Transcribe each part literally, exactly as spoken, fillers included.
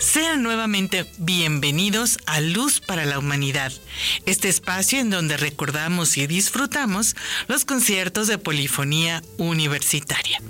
Sean nuevamente bienvenidos a Luz para la Humanidad, este espacio en donde recordamos y disfrutamos los conciertos de polifonía universitaria.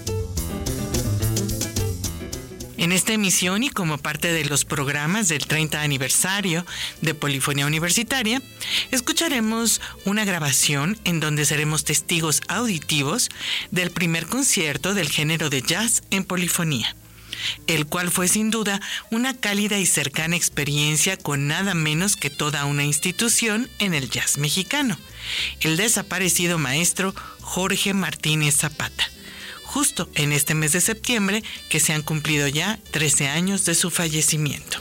En esta emisión y como parte de los programas del treinta aniversario de Polifonía Universitaria, escucharemos una grabación en donde seremos testigos auditivos del primer concierto del género de jazz en polifonía, el cual fue sin duda una cálida y cercana experiencia con nada menos que toda una institución en el jazz mexicano, el desaparecido maestro Jorge Martínez Zapata, justo en este mes de septiembre que se han cumplido ya trece años de su fallecimiento.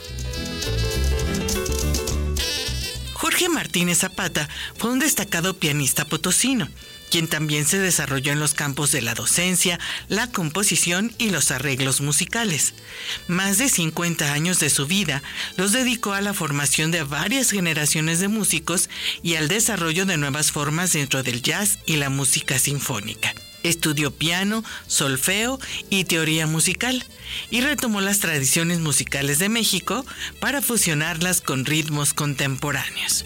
Jorge Martínez Zapata fue un destacado pianista potosino, quien también se desarrolló en los campos de la docencia, la composición y los arreglos musicales. Más de cincuenta años de su vida los dedicó a la formación de varias generaciones de músicos y al desarrollo de nuevas formas dentro del jazz y la música sinfónica. Estudió piano, solfeo y teoría musical, y retomó las tradiciones musicales de México para fusionarlas con ritmos contemporáneos.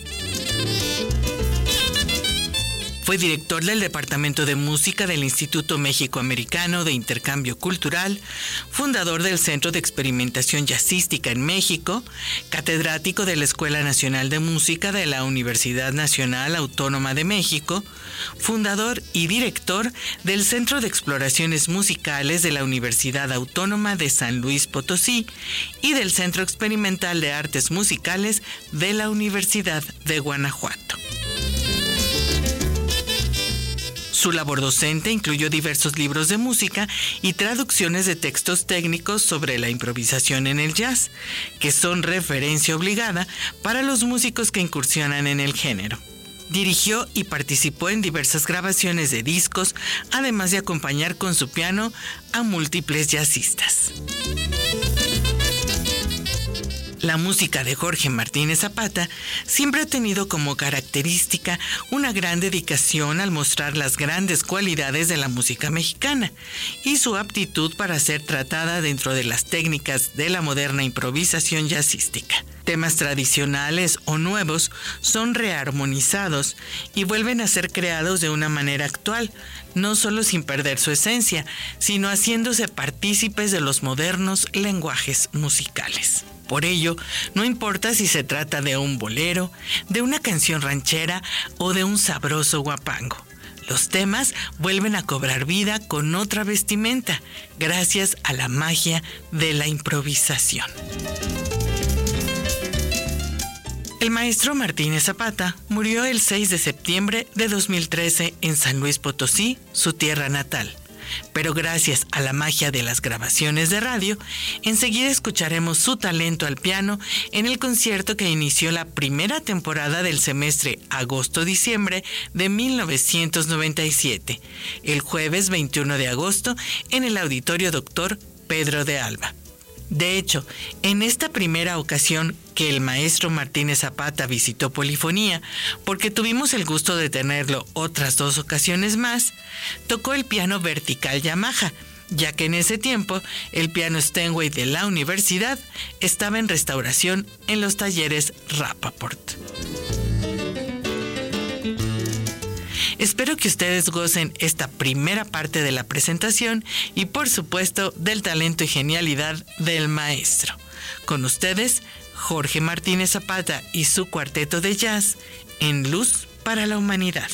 Fue director del Departamento de Música del Instituto México-Americano de Intercambio Cultural, fundador del Centro de Experimentación Jazzística en México, catedrático de la Escuela Nacional de Música de la Universidad Nacional Autónoma de México, fundador y director del Centro de Exploraciones Musicales de la Universidad Autónoma de San Luis Potosí y del Centro Experimental de Artes Musicales de la Universidad de Guanajuato. Su labor docente incluyó diversos libros de música y traducciones de textos técnicos sobre la improvisación en el jazz, que son referencia obligada para los músicos que incursionan en el género. Dirigió y participó en diversas grabaciones de discos, además de acompañar con su piano a múltiples jazzistas. La música de Jorge Martínez Zapata siempre ha tenido como característica una gran dedicación al mostrar las grandes cualidades de la música mexicana y su aptitud para ser tratada dentro de las técnicas de la moderna improvisación jazzística. Temas tradicionales o nuevos son rearmonizados y vuelven a ser creados de una manera actual, no solo sin perder su esencia, sino haciéndose partícipes de los modernos lenguajes musicales. Por ello, no importa si se trata de un bolero, de una canción ranchera o de un sabroso guapango. Los temas vuelven a cobrar vida con otra vestimenta, gracias a la magia de la improvisación. El maestro Martínez Zapata murió el seis de septiembre de dos mil trece en San Luis Potosí, su tierra natal. Pero gracias a la magia de las grabaciones de radio, enseguida escucharemos su talento al piano en el concierto que inició la primera temporada del semestre agosto-diciembre de mil novecientos noventa y siete, el jueves veintiuno de agosto en el Auditorio Doctor Pedro de Alba. De hecho, en esta primera ocasión que el maestro Martínez Zapata visitó Polifonía, porque tuvimos el gusto de tenerlo otras dos ocasiones más, tocó el piano vertical Yamaha, ya que en ese tiempo el piano Steinway de la universidad estaba en restauración en los talleres Rappaport. Espero que ustedes gocen esta primera parte de la presentación y, por supuesto, del talento y genialidad del maestro. Con ustedes, Jorge Martínez Zapata y su cuarteto de jazz en Luz para la Humanidad.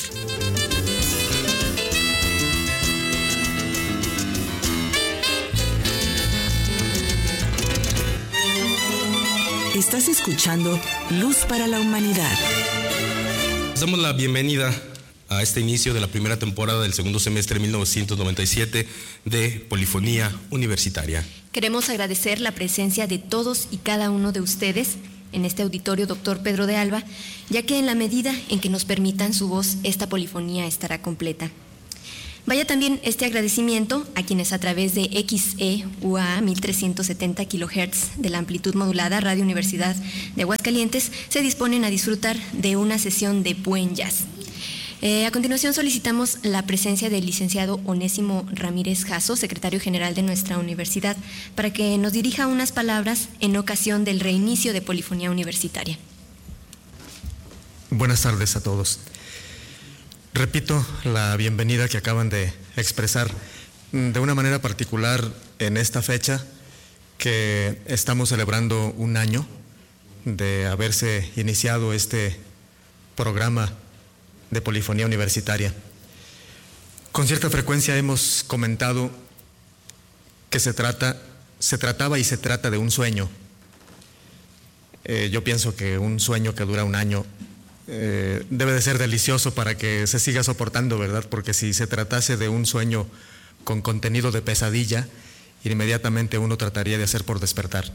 Estás escuchando Luz para la Humanidad. Les damos la bienvenida a este inicio de la primera temporada del segundo semestre de mil novecientos noventa y siete de Polifonía Universitaria. Queremos agradecer la presencia de todos y cada uno de ustedes en este auditorio Doctor Pedro de Alba, ya que en la medida en que nos permitan su voz, esta polifonía estará completa. Vaya también este agradecimiento a quienes a través de X E U A mil trescientos setenta kilohertz de la amplitud modulada Radio Universidad de Aguascalientes se disponen a disfrutar de una sesión de buen jazz. Eh, a continuación solicitamos la presencia del licenciado Onésimo Ramírez Jasso, secretario general de nuestra universidad, para que nos dirija unas palabras en ocasión del reinicio de Polifonía Universitaria. Buenas tardes a todos. Repito la bienvenida que acaban de expresar de una manera particular en esta fecha que estamos celebrando un año de haberse iniciado este programa de Polifonía Universitaria. Con cierta frecuencia hemos comentado que se trata, se trataba y se trata de un sueño. Eh, yo pienso que un sueño que dura un año eh, debe de ser delicioso para que se siga soportando, ¿verdad? Porque si se tratase de un sueño con contenido de pesadilla, inmediatamente uno trataría de hacer por despertar.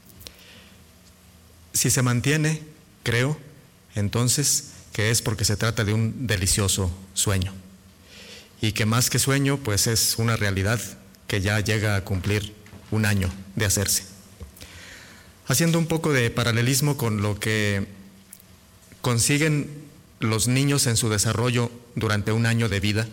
Si se mantiene, creo, entonces, que es porque se trata de un delicioso sueño. Y que más que sueño, pues es una realidad que ya llega a cumplir un año de hacerse. Haciendo un poco de paralelismo con lo que consiguen los niños en su desarrollo durante un año de vida,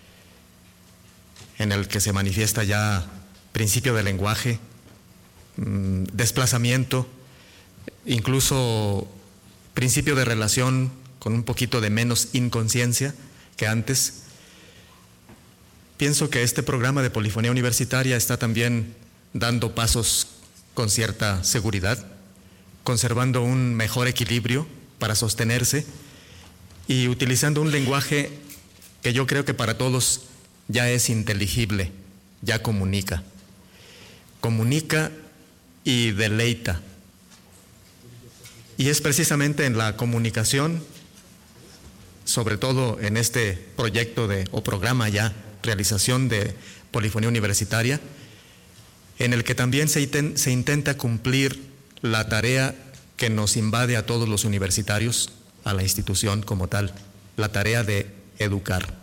en el que se manifiesta ya principio de lenguaje, mmm, desplazamiento, incluso principio de relación con un poquito de menos inconsciencia que antes. Pienso que este programa de Polifonía Universitaria está también dando pasos con cierta seguridad, conservando un mejor equilibrio para sostenerse y utilizando un lenguaje que yo creo que para todos ya es inteligible, ya comunica. Comunica y deleita. Y es precisamente en la comunicación, sobre todo en este proyecto de, o programa ya, realización de Polifonía Universitaria, en el que también se, inten, se intenta cumplir la tarea que nos invade a todos los universitarios, a la institución como tal, la tarea de educar.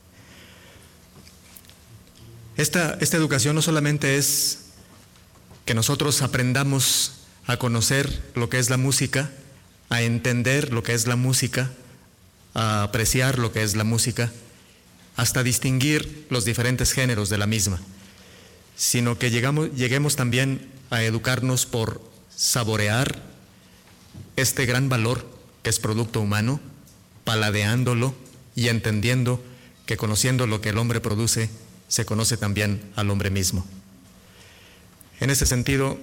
Esta, esta educación no solamente es que nosotros aprendamos a conocer lo que es la música, a entender lo que es la música, a apreciar lo que es la música, hasta distinguir los diferentes géneros de la misma, sino que llegamos, lleguemos también a educarnos por saborear este gran valor que es producto humano, paladeándolo y entendiendo que conociendo lo que el hombre produce, se conoce también al hombre mismo. En ese sentido,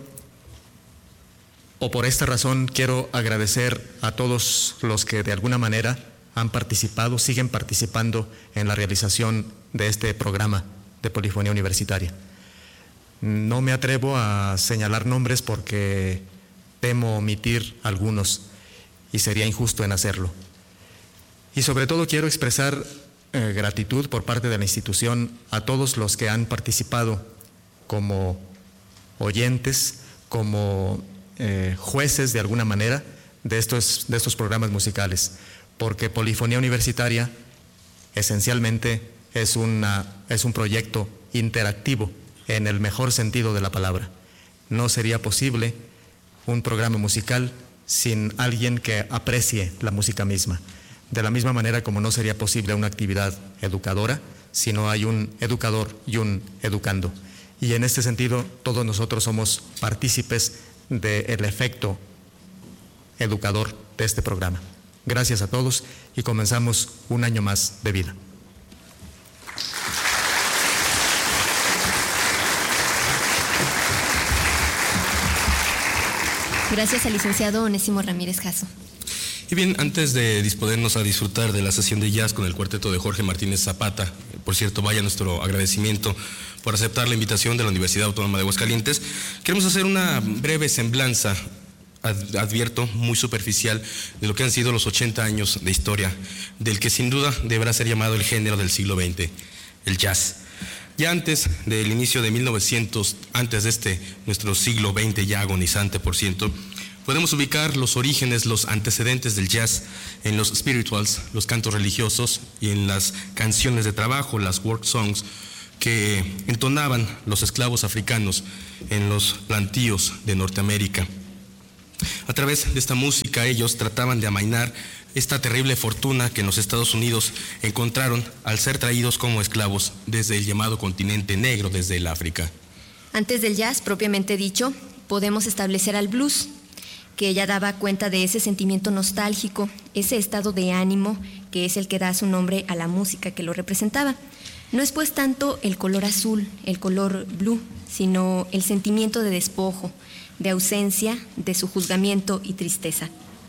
o por esta razón, quiero agradecer a todos los que de alguna manera han participado, siguen participando en la realización de este programa de Polifonía Universitaria. No me atrevo a señalar nombres porque temo omitir algunos y sería injusto en hacerlo. Y sobre todo quiero expresar eh, gratitud por parte de la institución a todos los que han participado como oyentes, como eh, jueces de alguna manera de estos, de estos programas musicales, porque Polifonía Universitaria esencialmente es, una, es un proyecto interactivo en el mejor sentido de la palabra. No sería posible un programa musical sin alguien que aprecie la música misma. De la misma manera como no sería posible una actividad educadora si no hay un educador y un educando. Y en este sentido, todos nosotros somos partícipes del efecto educador de este programa. Gracias a todos y comenzamos un año más de vida. Gracias al licenciado Onésimo Ramírez Jasso. Y bien, antes de disponernos a disfrutar de la sesión de jazz con el cuarteto de Jorge Martínez Zapata, por cierto, vaya nuestro agradecimiento por aceptar la invitación de la Universidad Autónoma de Aguascalientes, queremos hacer una breve semblanza, advierto, muy superficial, de lo que han sido los ochenta años de historia, del que sin duda deberá ser llamado el género del siglo veinte, el jazz. Ya antes del inicio de mil novecientos, antes de este, nuestro siglo veinte ya agonizante, por cierto, podemos ubicar los orígenes, los antecedentes del jazz en los spirituals, los cantos religiosos, y en las canciones de trabajo, las work songs, que entonaban los esclavos africanos en los plantíos de Norteamérica. A través de esta música ellos trataban de amainar esta terrible fortuna que en los Estados Unidos encontraron al ser traídos como esclavos desde el llamado continente negro, desde el África. Antes del jazz, propiamente dicho, podemos establecer al blues, que ya daba cuenta de ese sentimiento nostálgico, ese estado de ánimo que es el que da su nombre a la música que lo representaba. No es pues tanto el color azul, el color blue, sino el sentimiento de despojo, de ausencia, de su juzgamiento y tristeza.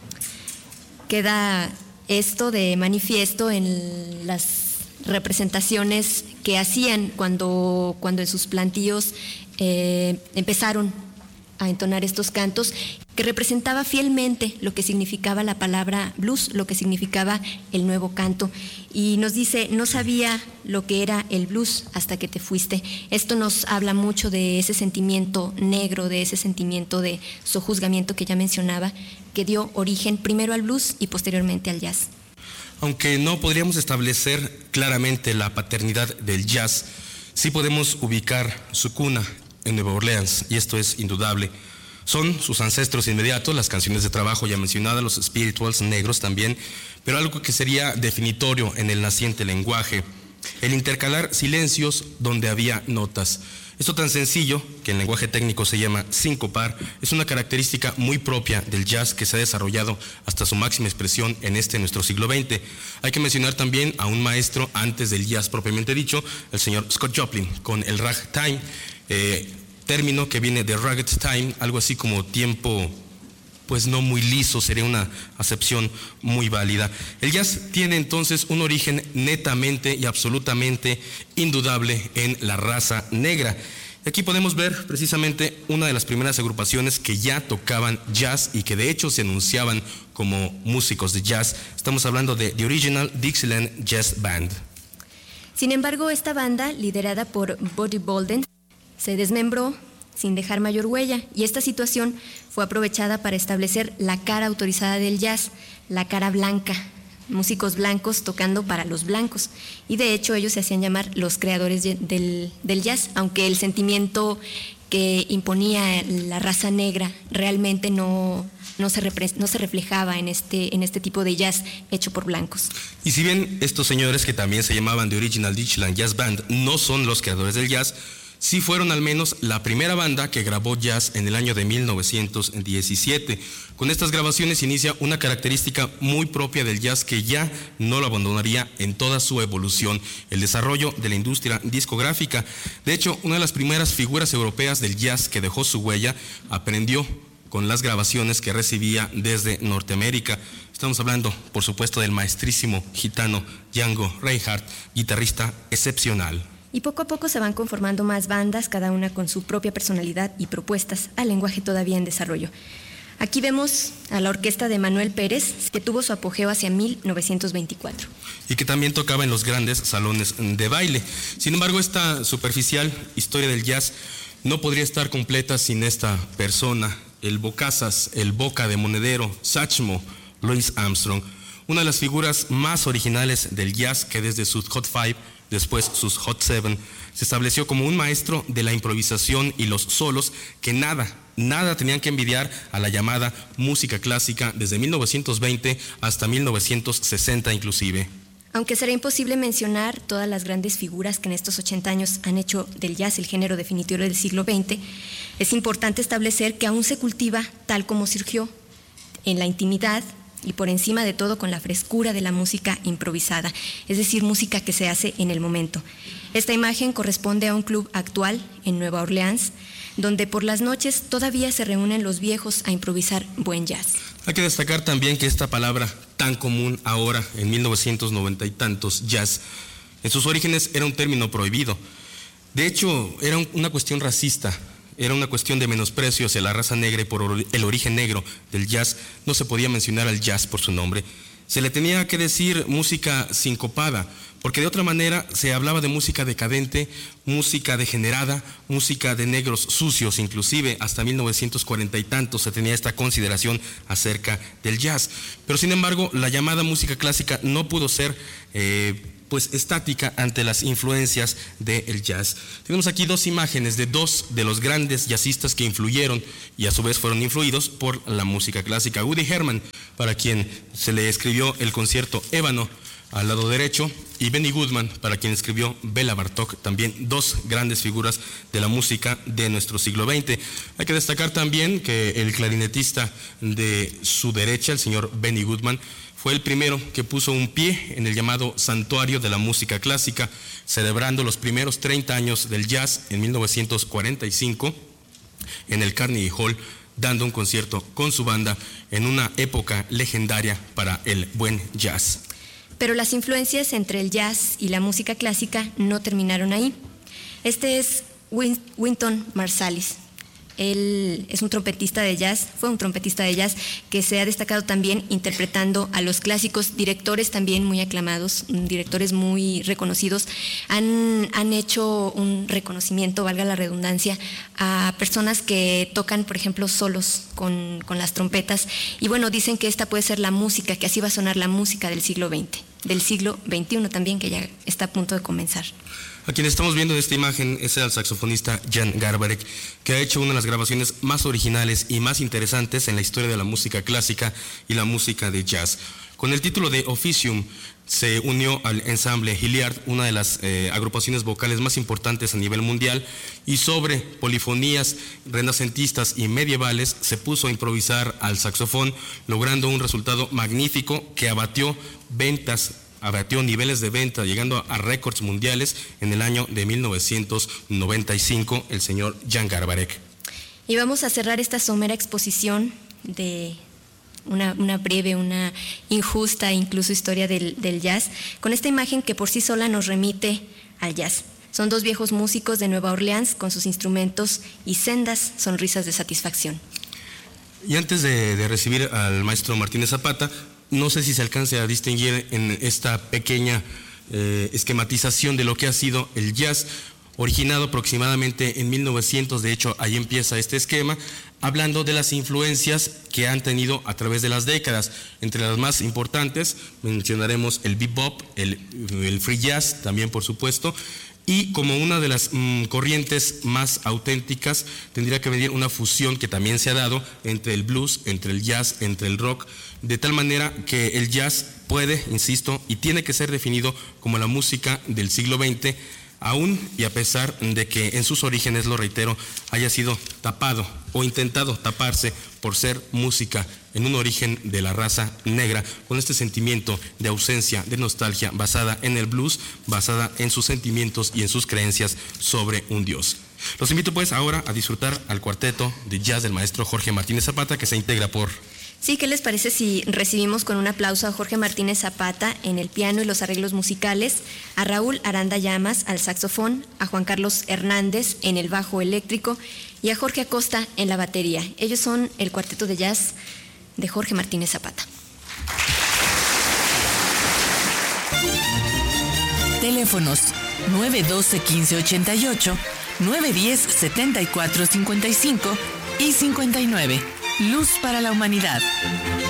Queda esto de manifiesto en las representaciones que hacían cuando, cuando en sus plantíos eh, empezaron a entonar estos cantos, que representaba fielmente lo que significaba la palabra blues, lo que significaba el nuevo canto. Y nos dice, no sabía lo que era el blues hasta que te fuiste. Esto nos habla mucho de ese sentimiento negro, de ese sentimiento de sojuzgamiento que ya mencionaba, que dio origen primero al blues y posteriormente al jazz. Aunque no podríamos establecer claramente la paternidad del jazz, sí podemos ubicar su cuna en Nueva Orleans, y esto es indudable. Son sus ancestros inmediatos, las canciones de trabajo ya mencionadas, los spirituals negros también, pero algo que sería definitorio en el naciente lenguaje, el intercalar silencios donde había notas. Esto tan sencillo, que en lenguaje técnico se llama sincopar, es una característica muy propia del jazz que se ha desarrollado hasta su máxima expresión en este nuestro siglo veinte. Hay que mencionar también a un maestro antes del jazz propiamente dicho, el señor Scott Joplin, con el ragtime, eh, término que viene de rugged time, algo así como tiempo pues no muy liso, sería una acepción muy válida. El jazz tiene entonces un origen netamente y absolutamente indudable en la raza negra. Y aquí podemos ver precisamente una de las primeras agrupaciones que ya tocaban jazz y que de hecho se anunciaban como músicos de jazz. Estamos hablando de The Original Dixieland Jazz Band. Sin embargo, esta banda, liderada por Buddy Bolden, se desmembró sin dejar mayor huella, y esta situación fue aprovechada para establecer la cara autorizada del jazz, la cara blanca, músicos blancos tocando para los blancos, y de hecho ellos se hacían llamar los creadores del, del jazz, aunque el sentimiento que imponía la raza negra realmente no, no, se, repre, no se reflejaba en este, en este tipo de jazz hecho por blancos. Y si bien estos señores, que también se llamaban The Original Dixieland Jazz Band, no son los creadores del jazz, sí fueron al menos la primera banda que grabó jazz en el año de mil novecientos diecisiete. Con estas grabaciones inicia una característica muy propia del jazz que ya no lo abandonaría en toda su evolución, el desarrollo de la industria discográfica. De hecho, una de las primeras figuras europeas del jazz que dejó su huella aprendió con las grabaciones que recibía desde Norteamérica. Estamos hablando, por supuesto, del maestrísimo gitano Django Reinhardt, guitarrista excepcional. Y poco a poco se van conformando más bandas, cada una con su propia personalidad y propuestas al lenguaje todavía en desarrollo. Aquí vemos a la orquesta de Manuel Pérez, que tuvo su apogeo hacia mil novecientos veinticuatro. Y que también tocaba en los grandes salones de baile. Sin embargo, esta superficial historia del jazz no podría estar completa sin esta persona, el bocazas, el boca de monedero, Satchmo, Louis Armstrong, una de las figuras más originales del jazz que desde sus Hot Five, después sus Hot Seven, se estableció como un maestro de la improvisación y los solos que nada, nada tenían que envidiar a la llamada música clásica desde mil novecientos veinte hasta mil novecientos sesenta inclusive. Aunque será imposible mencionar todas las grandes figuras que en estos ochenta años han hecho del jazz el género definitivo del siglo veinte, es importante establecer que aún se cultiva tal como surgió, en la intimidad, y por encima de todo con la frescura de la música improvisada, es decir, música que se hace en el momento. Esta imagen corresponde a un club actual en Nueva Orleans, donde por las noches todavía se reúnen los viejos a improvisar buen jazz. Hay que destacar también que esta palabra tan común ahora, en mil novecientos noventa y tantos, jazz, en sus orígenes era un término prohibido. De hecho, era una cuestión racista. Era una cuestión de menosprecio hacia la raza negra y por el origen negro del jazz no se podía mencionar al jazz por su nombre. Se le tenía que decir música sincopada, porque de otra manera se hablaba de música decadente, música degenerada, música de negros sucios, inclusive hasta mil novecientos cuarenta y tantos se tenía esta consideración acerca del jazz. Pero sin embargo, la llamada música clásica no pudo ser eh, pues estática ante las influencias del jazz. Tenemos aquí dos imágenes de dos de los grandes jazzistas que influyeron y a su vez fueron influidos por la música clásica. Woody Herman, para quien se le escribió el concierto Ébano al lado derecho, y Benny Goodman, para quien escribió Bela Bartók, también dos grandes figuras de la música de nuestro siglo veinte. Hay que destacar también que el clarinetista de su derecha, el señor Benny Goodman, fue el primero que puso un pie en el llamado Santuario de la Música Clásica, celebrando los primeros treinta años del jazz en mil novecientos cuarenta y cinco en el Carnegie Hall, dando un concierto con su banda en una época legendaria para el buen jazz. Pero las influencias entre el jazz y la música clásica no terminaron ahí. Este es Wynton Marsalis. Él es un trompetista de jazz, fue un trompetista de jazz que se ha destacado también interpretando a los clásicos. Directores también muy aclamados, directores muy reconocidos, han, han hecho un reconocimiento, valga la redundancia, a personas que tocan, por ejemplo, solos con, con las trompetas. Y bueno, dicen que esta puede ser la música, que así va a sonar la música del siglo veinte, del siglo veintiuno también, que ya está a punto de comenzar. A quien estamos viendo en esta imagen es el saxofonista Jan Garbarek, que ha hecho una de las grabaciones más originales y más interesantes en la historia de la música clásica y la música de jazz. Con el título de Officium se unió al ensamble Hilliard, una de las eh, agrupaciones vocales más importantes a nivel mundial, y sobre polifonías renacentistas y medievales se puso a improvisar al saxofón, logrando un resultado magnífico que abatió ventas abatió niveles de venta, llegando a récords mundiales en el año de mil novecientos noventa y cinco, el señor Jan Garbarek. Y vamos a cerrar esta somera exposición de una, una breve, una injusta incluso historia del, del jazz, con esta imagen que por sí sola nos remite al jazz. Son dos viejos músicos de Nueva Orleans con sus instrumentos y sendas sonrisas de satisfacción. Y antes de, de recibir al maestro Martínez Zapata, no sé si se alcance a distinguir en esta pequeña eh, esquematización de lo que ha sido el jazz, originado aproximadamente en mil novecientos, de hecho ahí empieza este esquema, hablando de las influencias que han tenido a través de las décadas. Entre las más importantes mencionaremos el bebop, el, el free jazz también por supuesto, y como una de las mmm, corrientes más auténticas tendría que venir una fusión que también se ha dado entre el blues, entre el jazz, entre el rock, de tal manera que el jazz puede, insisto, y tiene que ser definido como la música del siglo veinte, aún y a pesar de que en sus orígenes, lo reitero, haya sido tapado o intentado taparse por ser música en un origen de la raza negra, con este sentimiento de ausencia, de nostalgia, basada en el blues, basada en sus sentimientos y en sus creencias sobre un dios. Los invito pues ahora a disfrutar al cuarteto de jazz del maestro Jorge Martínez Zapata, que se integra por... Sí, ¿qué les parece si recibimos con un aplauso a Jorge Martínez Zapata en el piano y los arreglos musicales, a Raúl Aranda Llamas al saxofón, a Juan Carlos Hernández en el bajo eléctrico y a Jorge Acosta en la batería? Ellos son el cuarteto de jazz de Jorge Martínez Zapata. Teléfonos nueve uno dos, uno cinco ocho ocho, nueve uno cero, siete cuatro cinco cinco y cincuenta y nueve. Luz para la humanidad.